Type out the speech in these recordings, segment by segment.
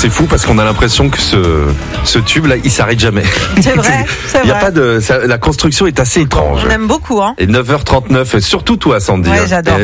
c'est fou parce qu'on a l'impression que ce tube là, il s'arrête jamais. C'est vrai, c'est Il y a vrai. pas de, la construction est assez étrange. On aime beaucoup, hein. Et 9h39, surtout toi Sandy. Ouais, j'adore.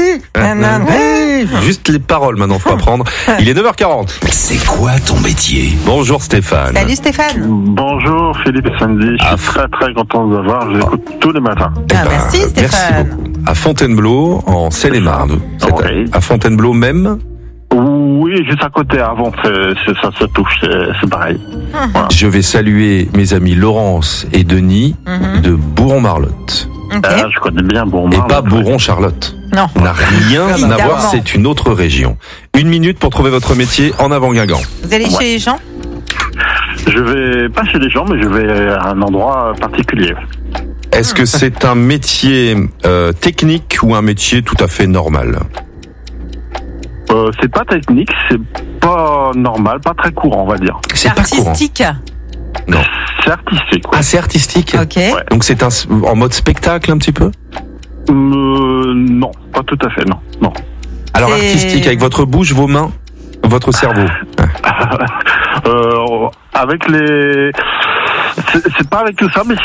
Juste les paroles maintenant, faut apprendre. Il est 9h40. C'est quoi ton métier? Bonjour Stéphane. Salut Stéphane. Bonjour Philippe et Sandy, je suis très content de vous avoir, je vous écoute tous les matins. Ah, merci Merci Stéphane. beaucoup. À Fontainebleau, en Seine-et-Marne. C'est Oui. à Fontainebleau même. Oui, juste à côté, avant, ça se touche, c'est pareil. Je vais saluer mes amis Laurence et Denis de Bourron-Marlotte. Ok. Ah, je connais bien Bourron. Et pas Bourron-Charlotte. Non. N'a rien à Évidemment. voir, c'est une autre région. 1 minute pour trouver votre métier en avant Guingamp. Vous allez chez les gens? Je vais pas chez les gens, mais je vais à un endroit particulier. Est-ce que c'est un métier technique ou un métier tout à fait normal? C'est pas technique, c'est pas normal, pas très courant, on va dire. C'est pas courant. Artistique. Non. C'est artistique. Ah, c'est artistique. Ok. Ouais. Donc c'est en mode spectacle un petit peu? Non, pas tout à fait, non. Alors C'est- artistique avec votre bouche, vos mains, votre cerveau. Avec les... C'est pas avec tout ça, mais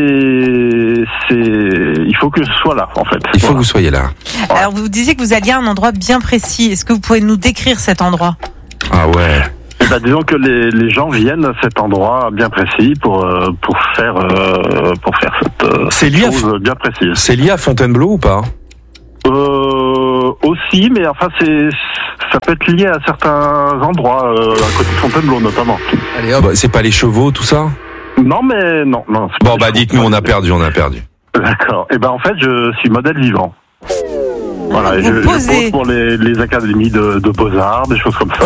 il faut que je sois là, en fait. Il faut que vous soyez là. Alors vous disiez que vous alliez à un endroit bien précis. Est-ce que vous pouvez nous décrire cet endroit? Ah ouais. Disons que les gens viennent à cet endroit bien précis pour faire cette C'est lié à chose bien précise. C'est lié à Fontainebleau ou pas? Aussi, mais enfin ça peut être lié à certains endroits, à côté de Fontainebleau notamment. Allez hop. Bah, c'est pas les chevaux, tout ça? Non, mais non. c'est Bon pas bah des dites-nous, choses. on a perdu. D'accord. Et ben en fait, je suis modèle vivant. Voilà, et Vous je posez. pose pour les académies de beaux-arts, des choses comme ça.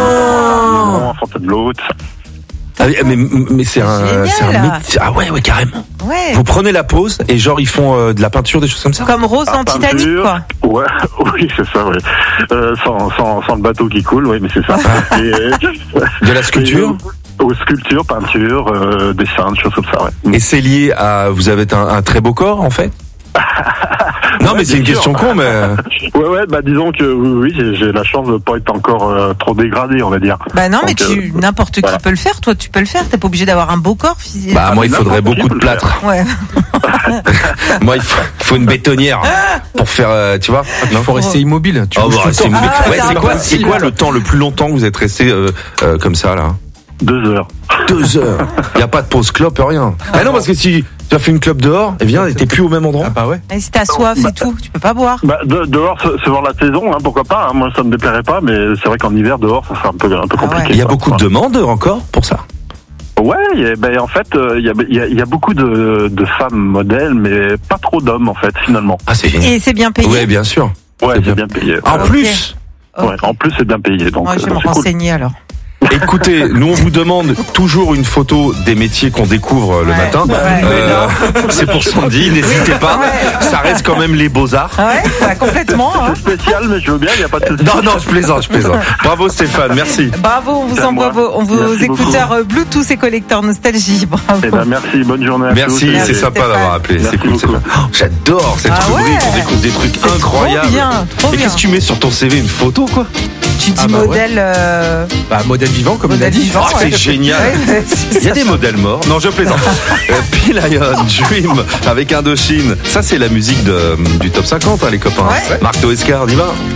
Oh À Fontainebleau, tout ça. Ah, mais c'est un Génial. métier. Ah ouais, carrément. Ouais. Vous prenez la pause et genre ils font de la peinture, des choses comme ça? Comme Rose dans Titanic, Peinture. quoi. Ouais, oui, c'est ça, oui. Sans le bateau qui coule, oui, mais c'est ça. Et, De la sculpture? Aux sculptures, peinture, dessin, des choses comme ça, ouais. Et c'est lié à... Vous avez un très beau corps, en fait? Non, mais c'est une bien question sûr. con, mais... Ouais, bah disons que oui, j'ai la chance de pas être encore trop dégradé, on va dire. Bah non, mais Donc, n'importe voilà. qui peut le faire. Toi, tu peux le faire. T'es pas obligé d'avoir un beau corps physique. Bah, moi, il faudrait n'importe qui beaucoup de peut le plâtre. Ouais. Moi, il faut une bétonnière pour faire, tu vois? Il faut rester immobile. Tu Oh, bouges bah, tout le rester temps. immobile. Ah, Ouais, c'est c'est quoi le temps le plus longtemps que vous êtes resté comme ça, là? 2 heures. 2 heures. Il n'y a pas de pause clope, rien. Ah non, parce que si tu as fait une clope dehors, eh bien, t'es plus au même endroit. Ah bah ouais. Et si t'as soif et tout, tu peux pas boire. Bah, dehors, c'est voir la saison, hein, pourquoi pas. Hein, moi, ça me déplairait pas, mais c'est vrai qu'en hiver, dehors, ça serait un peu compliqué. Il y a quoi. beaucoup de demandes encore pour ça. Ouais, ben en fait, il y a beaucoup de femmes modèles, mais pas trop d'hommes, en fait, finalement. Ah, c'est génial. Et c'est bien payé. Oui, bien sûr. Ouais, C'est c'est bien payé. En Ok. plus, Ouais, en plus, c'est bien payé. Donc, Moi, je vais me c'est cool. renseigner alors. écoutez, nous on vous demande toujours une photo des métiers qu'on découvre le Ouais. matin. Ouais. C'est pour Sandy, n'hésitez pas. Ouais. Ça reste quand même les beaux-arts. Ouais, bah, complètement. Hein. C'est spécial, mais je veux bien, il n'y a pas de souci. Non, je plaisante. Bravo Stéphane, merci. Bravo, on vous C'est à envoie moi. vos Merci écouteurs Bluetooth et collecteurs nostalgie. Bravo. Eh ben, merci, bonne journée à Merci, tous. c'est sympa Stéphane. d'avoir appelé. Merci C'est cool, beaucoup. Stéphane. Oh, j'adore cette Ah rubrique, ouais. on découvre des trucs C'est incroyables. Trop bien, trop Et bien. qu'est-ce que tu mets sur ton CV? Une photo, quoi? Tu dis Ah bah ouais. modèle. Bah modèle vivant comme il a Modèle dit. vivant. Oh, c'est ouais. génial. Ouais, c'est Il y a ça. des modèles morts. Non, je plaisante. P-Lion, Dream avec Indochine. Ça, c'est la musique du top 50, hein, les copains. Ouais. Marc Toescar, on y va.